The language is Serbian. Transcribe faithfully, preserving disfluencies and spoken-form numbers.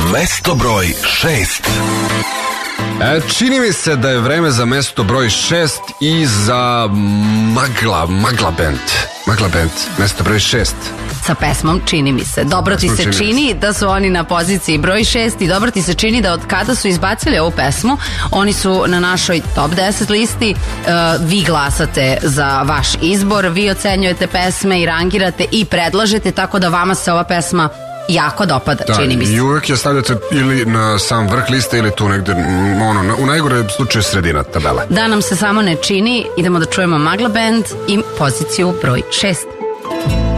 Mesto broj šest. E, čini mi se da je vreme za mesto broj šest i za Magla, Magla Band. Magla Band, mesto broj šest. Sa pesmom Čini mi se. Dobro ti se čini, čini da su oni na poziciji broj šest i dobro ti se čini da od kada su izbacili ovu pesmu, oni su na našoj top deset listi. Uh, vi glasate za vaš izbor, vi ocenjujete pesme i rangirate i predlažete, tako da vama se ova pesma jako dopada, da, čini mi se. I uvek je stavljate ili na sam vrh liste ili tu negde, ono, u najgore slučaju sredina tabela. Da nam se samo ne čini, idemo da čujemo Magla Band i poziciju broj šest.